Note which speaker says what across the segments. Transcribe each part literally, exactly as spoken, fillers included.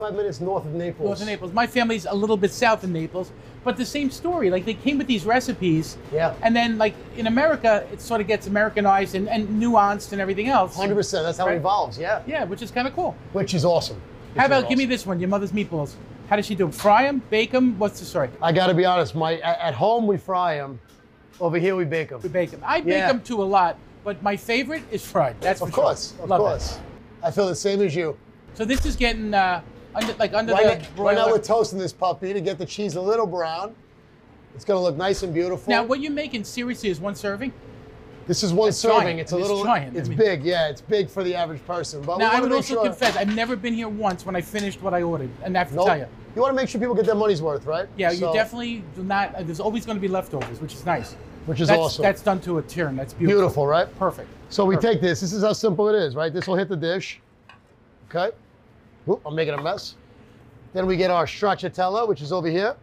Speaker 1: Five minutes north of Naples.
Speaker 2: North of Naples. My family's a little bit south of Naples, but the same story. Like they came with these recipes,
Speaker 1: yeah.
Speaker 2: And then like in America, it sort of gets Americanized and, and nuanced and everything else.
Speaker 1: one hundred percent. That's how
Speaker 2: right?
Speaker 1: it evolves. Yeah.
Speaker 2: Yeah, which is kind of cool.
Speaker 1: Which is awesome. Which
Speaker 2: how about
Speaker 1: awesome.
Speaker 2: give me this one? Your mother's meatballs. How does she do them? Fry them? Bake them? What's the story?
Speaker 1: I got to be honest. My at home we fry them. Over here we bake them.
Speaker 2: We bake them. I bake
Speaker 1: yeah.
Speaker 2: them too a lot, but my favorite is fried. That's for
Speaker 1: of course.
Speaker 2: Sure.
Speaker 1: Of
Speaker 2: Love
Speaker 1: course. That. I feel the same as you.
Speaker 2: So this is getting uh, under like under
Speaker 1: right
Speaker 2: the
Speaker 1: now,
Speaker 2: broiler.
Speaker 1: Right now we're toasting this puppy to get the cheese a little brown. It's going to look nice and beautiful.
Speaker 2: Now, what you're making seriously is one serving?
Speaker 1: This is one
Speaker 2: That's
Speaker 1: serving.
Speaker 2: giant.
Speaker 1: It's a
Speaker 2: It's
Speaker 1: little.
Speaker 2: giant.
Speaker 1: It's
Speaker 2: I mean-
Speaker 1: big. Yeah, it's big for the average person. But
Speaker 2: Now,
Speaker 1: we
Speaker 2: I
Speaker 1: wanna
Speaker 2: would
Speaker 1: make
Speaker 2: also
Speaker 1: sure,
Speaker 2: confess, I've never been here once when I finished what I ordered, and I have to
Speaker 1: Nope.
Speaker 2: tell you.
Speaker 1: You want to make sure people get their money's worth, right?
Speaker 2: Yeah,
Speaker 1: So-
Speaker 2: you definitely do not, uh, there's always going to be leftovers, which is nice.
Speaker 1: Which is
Speaker 2: that's,
Speaker 1: awesome.
Speaker 2: That's done to a turn. That's beautiful.
Speaker 1: Beautiful, right?
Speaker 2: Perfect.
Speaker 1: So we
Speaker 2: Perfect.
Speaker 1: take this. This is how simple it is, right? This will hit the dish. Okay. Oop, I'm making a mess. Then we get our stracciatella, which is over here.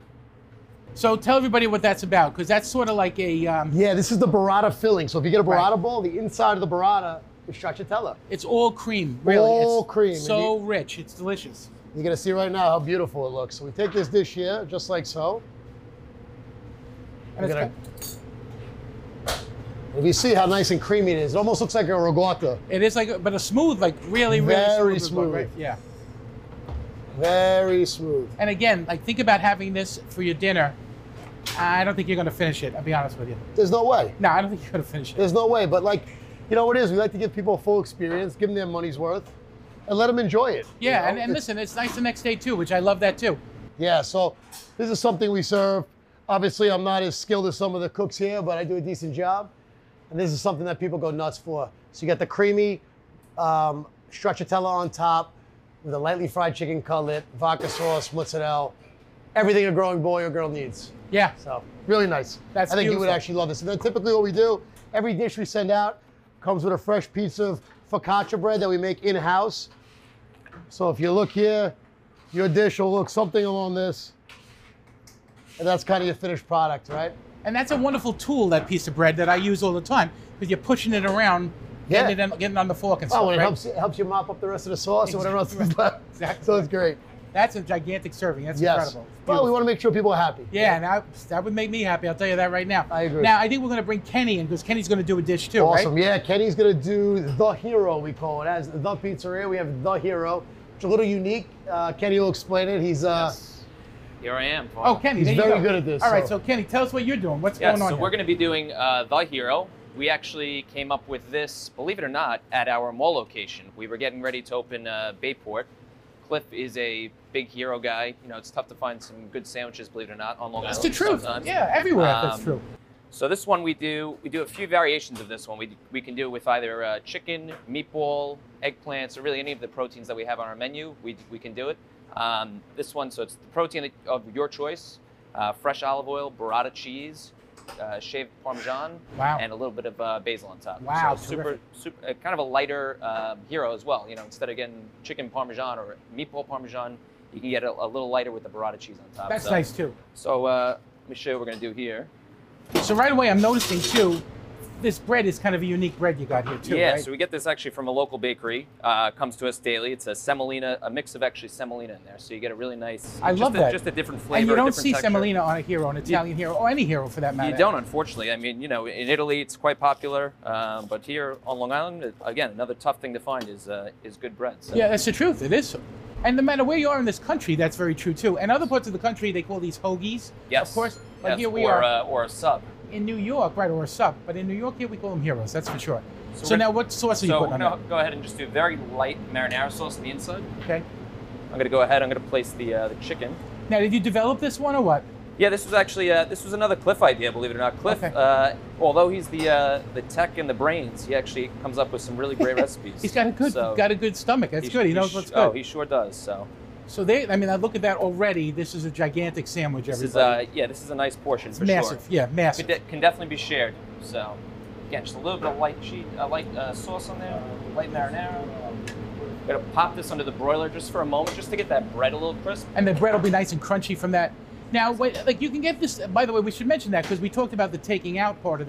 Speaker 2: So tell everybody what that's about, because that's sort of like a, um,
Speaker 1: Yeah, this is the burrata filling. So if you get a burrata
Speaker 2: Right.
Speaker 1: ball, the inside of the burrata is stracciatella.
Speaker 2: it's all cream, really.
Speaker 1: All
Speaker 2: it's
Speaker 1: cream.
Speaker 2: So
Speaker 1: And you-
Speaker 2: rich. It's delicious.
Speaker 1: You're gonna see right now how beautiful it looks. So we take this dish here, just like so.
Speaker 2: And
Speaker 1: We're
Speaker 2: it's
Speaker 1: gonna-
Speaker 2: got-
Speaker 1: If you see how nice and creamy it is, it almost looks like a regatta.
Speaker 2: it is like, a- but a smooth, like really, really
Speaker 1: Very
Speaker 2: smooth.
Speaker 1: smooth.
Speaker 2: Right? Yeah.
Speaker 1: Very smooth.
Speaker 2: And again, like think about having this for your dinner. I don't think you're going to finish it. I'll be honest with you.
Speaker 1: There's no way.
Speaker 2: No, I don't think you're going to finish it.
Speaker 1: There's no way. But like, you know what it is? We like to give people a full experience, give them their money's worth, and let them enjoy it. you
Speaker 2: Yeah,
Speaker 1: know?
Speaker 2: and, and
Speaker 1: It's-
Speaker 2: listen, it's nice the next day too, which I love that too.
Speaker 1: Yeah, so this is something we serve. Obviously, I'm not as skilled as some of the cooks here, but I do a decent job. And this is something that people go nuts for. So you got the creamy um, stracciatella on top with a lightly fried chicken cutlet, vodka sauce, mozzarella, everything a growing boy or girl needs.
Speaker 2: Yeah.
Speaker 1: So really nice.
Speaker 2: That's
Speaker 1: I think you would
Speaker 2: beautiful.
Speaker 1: actually love this. And then typically what we do, every dish we send out comes with a fresh piece of focaccia bread that we make in-house. So if you look here, your dish will look something along this. And that's kind of your finished product, right?
Speaker 2: And that's a wonderful tool, that piece of bread that I use all the time, because you're pushing it around,
Speaker 1: Yeah.
Speaker 2: getting, it in, getting on the fork and stuff,
Speaker 1: Oh, and it
Speaker 2: right?
Speaker 1: helps, it helps you mop up the rest of the sauce or whatever else is left.
Speaker 2: Exactly.
Speaker 1: So it's great.
Speaker 2: That's a gigantic serving. That's
Speaker 1: Yes.
Speaker 2: incredible.
Speaker 1: Well, we
Speaker 2: Beautiful.
Speaker 1: want to make sure people are happy.
Speaker 2: Yeah, and I, that would make me happy. I'll tell you that right now.
Speaker 1: I agree.
Speaker 2: Now, I think we're going to bring Kenny in, because Kenny's going to do a dish too,
Speaker 1: Awesome.
Speaker 2: right?
Speaker 1: Yeah, Kenny's going to do the hero, we call it. As the pizzeria, we have the hero. It's a little unique. Uh, Kenny will explain it. He's uh,
Speaker 3: Yes. Here I am.
Speaker 2: Oh, Kenny,
Speaker 1: He's
Speaker 2: there you
Speaker 1: very
Speaker 2: go.
Speaker 1: good at this,
Speaker 2: All right,
Speaker 1: so-
Speaker 2: so Kenny, tell us what you're doing. What's
Speaker 3: Yes,
Speaker 2: going on
Speaker 3: so
Speaker 2: here?
Speaker 3: we're going to be doing uh, The Hero. We actually came up with this, believe it or not, at our mall location. We were getting ready to open uh, Bayport. Cliff is a big hero guy. You know, it's tough to find some good sandwiches, believe it or not, on Long
Speaker 2: That's
Speaker 3: Island.
Speaker 2: the truth.
Speaker 3: sometimes.
Speaker 2: Yeah, everywhere that's
Speaker 3: Um,
Speaker 2: true.
Speaker 3: So this one we do, we do a few variations of this one. We, we can do it with either uh, chicken, meatball, eggplants, or really any of the proteins that we have on our menu. We, we can do it. Um, this one, so it's the protein of your choice. Uh, fresh olive oil, burrata cheese, uh, shaved Parmesan,
Speaker 2: Wow.
Speaker 3: and a little bit of uh, basil on top.
Speaker 2: Wow,
Speaker 3: So super,
Speaker 2: terrific.
Speaker 3: super, uh, kind of a lighter um, hero as well. You know, instead of getting chicken Parmesan or meatball Parmesan, you can get a, a little lighter with the burrata cheese on top.
Speaker 2: That's
Speaker 3: So-
Speaker 2: nice too.
Speaker 3: So uh, let me show you what we're gonna do here.
Speaker 2: So right away, I'm noticing too, this bread is kind of a unique bread you got here too,
Speaker 3: yeah,
Speaker 2: right?
Speaker 3: so we get this actually from a local bakery. Uh, comes to us daily. It's a semolina, a mix of actually semolina in there, so you get a really nice.
Speaker 2: I
Speaker 3: just
Speaker 2: love
Speaker 3: a,
Speaker 2: that.
Speaker 3: Just a different flavor.
Speaker 2: and you
Speaker 3: a
Speaker 2: don't
Speaker 3: different
Speaker 2: see
Speaker 3: texture.
Speaker 2: semolina on a hero, an Italian hero, or any hero for that matter.
Speaker 3: You don't, unfortunately. I mean, you know, in Italy it's quite popular, um, but here on Long Island, it- again, another tough thing to find is uh, is good bread. So.
Speaker 2: Yeah, that's the truth. It is. And no matter where you are in this country, that's very true too. And other parts of the country, they call these hoagies.
Speaker 3: Yes.
Speaker 2: Of course. But
Speaker 3: Yes,
Speaker 2: here we
Speaker 3: or,
Speaker 2: are
Speaker 3: Uh, or a sub.
Speaker 2: in New York, right, or a sub. But in New York, here we call them heroes. That's for sure. So,
Speaker 3: So we're-
Speaker 2: now, what sauce are you
Speaker 3: So
Speaker 2: putting
Speaker 3: we're
Speaker 2: on
Speaker 3: gonna
Speaker 2: that?
Speaker 3: go ahead and just do very light marinara sauce on the inside.
Speaker 2: Okay.
Speaker 3: I'm gonna go ahead. I'm gonna place the uh, the chicken.
Speaker 2: Now, did you develop this one or what?
Speaker 3: Yeah, this was actually uh, this was another Cliff idea, believe it or not. Cliff,
Speaker 2: Okay.
Speaker 3: uh, although he's the uh, the tech and the brains, he actually comes up with some really great recipes.
Speaker 2: He's got a good,
Speaker 3: So
Speaker 2: got a good stomach. That's
Speaker 3: he-
Speaker 2: good. He knows
Speaker 3: sh-
Speaker 2: what's
Speaker 3: Oh,
Speaker 2: good.
Speaker 3: he sure does. So
Speaker 2: So they, I mean, I look at that already. This is a gigantic sandwich.
Speaker 3: this is
Speaker 2: Everybody.
Speaker 3: uh, yeah, this is a nice portion
Speaker 2: It's
Speaker 3: for
Speaker 2: massive.
Speaker 3: sure.
Speaker 2: Yeah,
Speaker 3: Can,
Speaker 2: massive.
Speaker 3: de- can definitely be shared. So again, just a little bit of light cheese, uh, light uh, sauce on there, light marinara. Gonna pop this under the broiler just for a moment, just to get that bread a little crisp.
Speaker 2: And the bread will be nice and crunchy from that. Now, wait, like you can get this. By the way, we should mention that because we talked about the taking out part of this.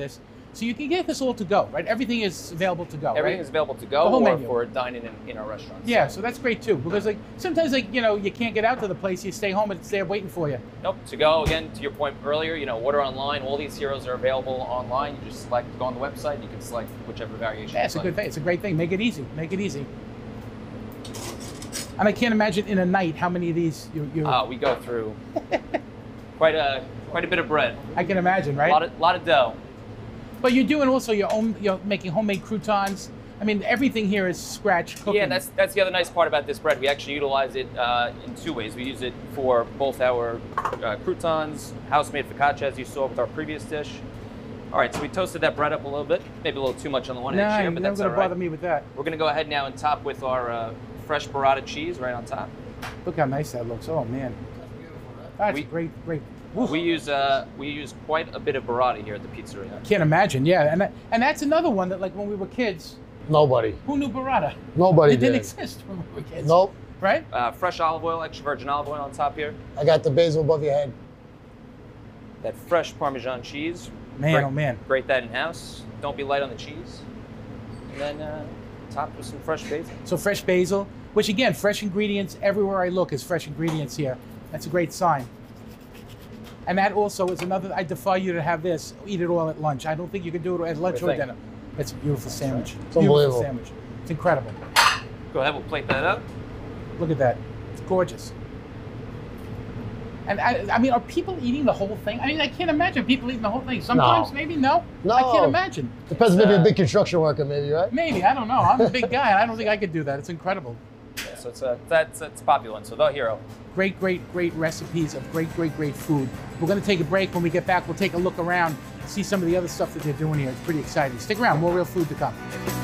Speaker 2: So you can get this all to go, right? Everything is available to go,
Speaker 3: Everything
Speaker 2: right?
Speaker 3: is available to
Speaker 2: The
Speaker 3: go
Speaker 2: whole
Speaker 3: or
Speaker 2: menu.
Speaker 3: for dining in, in our restaurants.
Speaker 2: Yeah, so that's great too, because like sometimes like you know you can't get out to the place, you stay home and it's there waiting for you.
Speaker 3: Nope. To go again to your point earlier, you know, order online. All these heroes are available online. You just select, go on the website. You can select whichever variation.
Speaker 2: Yeah, it's a
Speaker 3: you
Speaker 2: good
Speaker 3: like.
Speaker 2: thing. It's a great thing. Make it easy. Make it easy. And I can't imagine in a night how many of these you. you
Speaker 3: Uh, we go through quite a quite a bit of bread.
Speaker 2: I can imagine,
Speaker 3: A
Speaker 2: right?
Speaker 3: lot of lot of dough.
Speaker 2: But you're doing also your own. You're making homemade croutons. I mean, everything here is scratch cooking.
Speaker 3: Yeah, that's that's the other nice part about this bread. We actually utilize it uh, in two ways. We use it for both our uh, croutons, house-made focaccia, as you saw with our previous dish. All right, so we toasted that bread up a little bit, maybe a little too much on the one
Speaker 2: Nah,
Speaker 3: edge here,
Speaker 2: you're
Speaker 3: but
Speaker 2: never
Speaker 3: that's all
Speaker 2: gonna bother
Speaker 3: right.
Speaker 2: me with that.
Speaker 3: We're gonna go ahead now and top with our uh, fresh burrata cheese right on top.
Speaker 2: Look how nice that looks. Oh man, that's
Speaker 3: We-
Speaker 2: great, great. Oof.
Speaker 3: We use uh, we use quite a bit of burrata here at the pizzeria.
Speaker 2: Can't imagine. Yeah, and that, and that's another one that like when we were kids,
Speaker 1: Nobody.
Speaker 2: who knew burrata?
Speaker 1: Nobody
Speaker 2: It didn't
Speaker 1: did.
Speaker 2: exist when we were kids.
Speaker 1: Nope.
Speaker 2: Right?
Speaker 3: Uh, fresh olive oil, extra virgin olive oil on top here.
Speaker 1: I got the basil above your head.
Speaker 3: That fresh Parmesan cheese.
Speaker 2: Man,
Speaker 3: Grate-
Speaker 2: oh man.
Speaker 3: Grate that in house. Don't be light on the cheese. And then uh, topped with some fresh basil.
Speaker 2: So fresh basil, which again, fresh ingredients everywhere I look is fresh ingredients here. That's a great sign. And that also is another. I defy you to have this. Eat it all at lunch. I don't think you can do it at lunch
Speaker 3: What do
Speaker 2: or
Speaker 3: you think?
Speaker 2: dinner. It's a beautiful sandwich.
Speaker 1: It's
Speaker 2: beautiful
Speaker 1: unbelievable.
Speaker 2: sandwich. It's incredible.
Speaker 3: Go ahead, we'll plate that up.
Speaker 2: Look at that. It's gorgeous. And I, I mean, are people eating the whole thing? I mean, I can't imagine people eating the whole thing. Sometimes,
Speaker 1: No.
Speaker 2: maybe no.
Speaker 1: No.
Speaker 2: I can't imagine.
Speaker 1: Depends, maybe a
Speaker 3: Uh,
Speaker 1: big construction worker, maybe, right?
Speaker 2: Maybe I don't know. I'm a big guy, and I don't think I could do that. It's incredible.
Speaker 3: Yeah, so it's a that's it's a popular one. So the hero.
Speaker 2: Great, great, great recipes of great, great, great food. We're going to take a break. When we get back, we'll take a look around, see some of the other stuff that they're doing here. It's pretty exciting. Stick around. More real food to come.